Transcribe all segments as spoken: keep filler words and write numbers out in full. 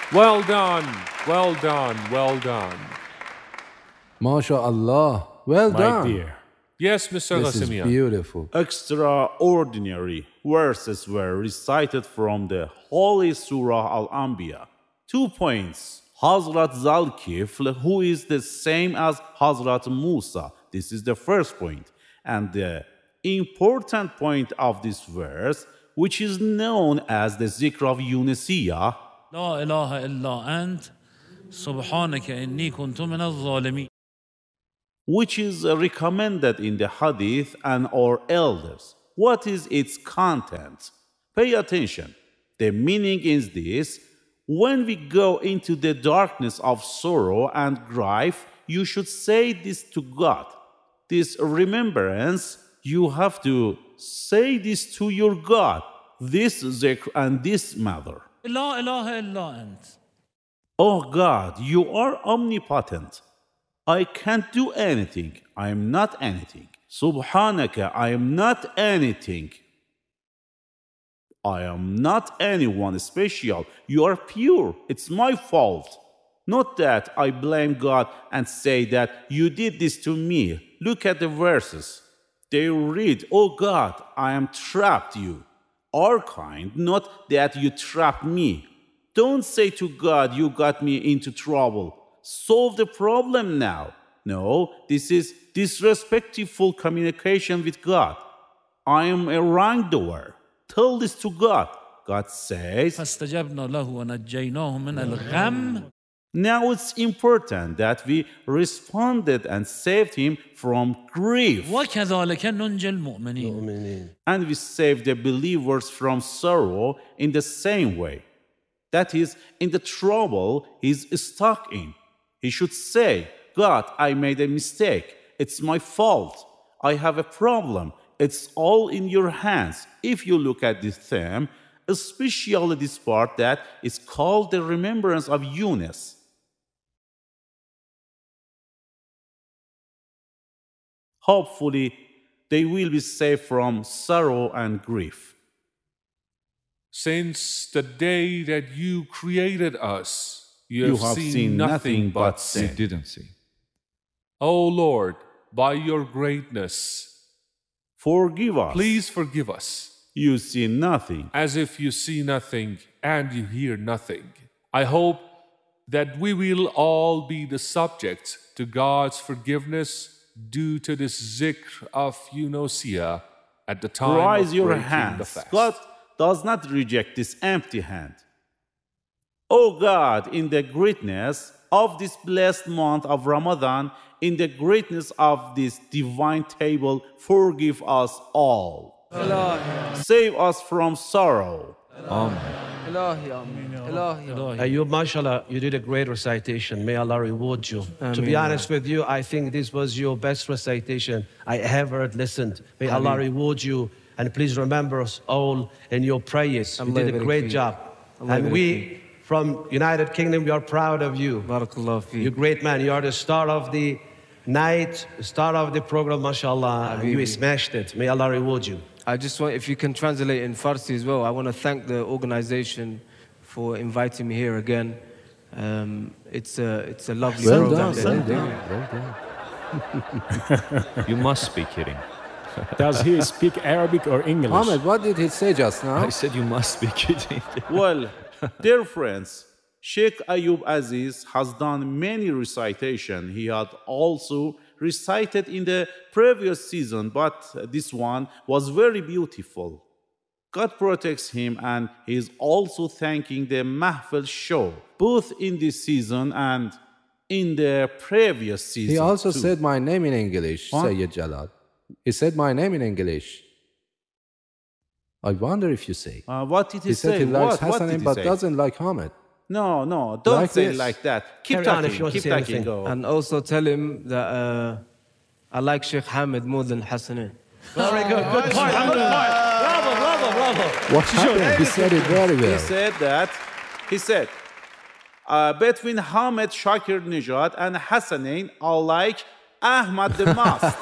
Well done, well done, well done. MashaAllah. Well My done. dear, Yes, Mister This is Ghassemian. beautiful. Extraordinary verses were recited from the Holy Surah Al-Anbiya. Two points. Hazrat Zalkifl, who is the same as Hazrat Musa. This is the first point. And the important point of this verse, which is known as the Zikr of Yunusiyah, لا إله إلا أنت سبحانك إني كنت من الظالمين. which is recommended in the Hadith and our elders. What is its content? Pay attention. The meaning is this: when we go into the darkness of sorrow and grief, you should say this to God. This remembrance, you have to say this to your God, this zikr and this matter. لا إله إلا أنت. Oh God, you are omnipotent. I can't do anything. I am not anything. Subhanaka, I am not anything. I am not anyone special. You are pure. It's my fault. Not that I blame God and say that you did this to me. Look at the verses. They read, oh God, I am trapped you. Are kind, not that you trapped me. Don't say to God, you got me into trouble. Solve the problem now. No, this is disrespectful communication with God. I am a wrongdoer. Tell this to God. God says, فاستجبنا له ونجيناه من الغم. now it's important that we responded and saved him from grief. وكذلك ننجي المؤمنين. And we saved the believers from sorrow in the same way. That is, in the trouble he's stuck in. He should say, God, I made a mistake. It's my fault. I have a problem. It's all in your hands. If you look at this theme, especially this part that is called the remembrance of Yunus. Hopefully, they will be safe from sorrow and grief. Since the day that you created us, you, You have, have seen, seen nothing, nothing but but sin. sin. Didn't see. O Lord, by your greatness, Forgive us. please forgive us, You see nothing. as if you see nothing and you hear nothing. I hope that we will all be the subject to God's forgiveness due to this zikr of Yunusiyah at the time Raise of your breaking the hands. fast. God does not reject this empty hand. O God, in the greatness of this blessed month of Ramadan, in the greatness of this divine table, forgive us all. Save us from sorrow. Ayub, mashallah, you did a great recitation. May Allah reward you. To be honest with you, I think this was your best recitation I ever listened. May Allah reward you. And please remember us all in your prayers. You did a great job. And we, from United Kingdom, we are proud of you. You're a great man. You are the star of the night, the star of the program, mashallah. You smashed it. May Allah reward you. I just want, if you can translate in Farsi as well, I want to thank the organization for inviting me here again. Um, it's a it's a lovely Well program. done, well done, well done. You must be kidding. does he speak Arabic or English? Ahmed, what did he say just now? I said you must be kidding. Well, dear friends, Sheikh Ayub Aziz has done many recitation. He had also recited in the previous season, but this one was very beautiful. God protects him, and he is also thanking the Mahfil show, both in this season and in the previous season. He also too. said my name in English, Huh? Sayyid Jalal. He said my name in English. I wonder if you say. Uh, what did he, He say? said he likes what, what did Hassanin he but say? doesn't like Ahmed. No, no, don't Like say this. it like that. Keep Carry on talking, if you want to keep say talking. anything. Go. And also tell him that uh, I like Sheikh Hamid more than Hassanin. Very good. Good point. Good point. Bravo, bravo, bravo. What happened? He said it very He well. said that, he said, uh, between Hamid Shakir Nijad and Hassanin, I like Ahmad the most.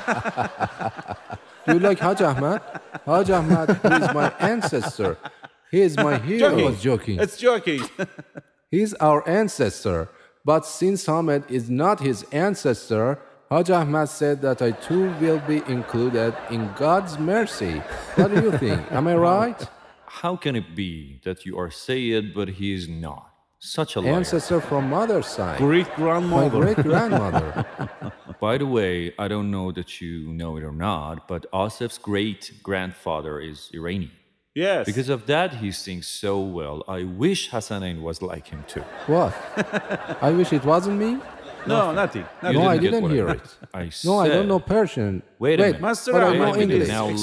Do you like Haj Ahmad? Haj Ahmad, who is my ancestor. He is my hero. Joking. I was joking. It's joking. He's our ancestor. But since Ahmed is not his ancestor, Hajj Ahmad said that I too will be included in God's mercy. What do you think? Am I right? How can it be that you are Sayyid but he is not? Such a liar. Ancestor from mother's side. Great My grandmother. great grandmother. By the way, I don't know that you know it or not, but Asif's great grandfather is Iranian. Yes. Because of that, he sings so well. I wish Hassanain was like him too. What? I wish it wasn't me. no, nothing. You No, I get didn't what hear meant. it. I No, I said- don't know Persian. Wait a minute. Master but I Ahmed, know please English. Now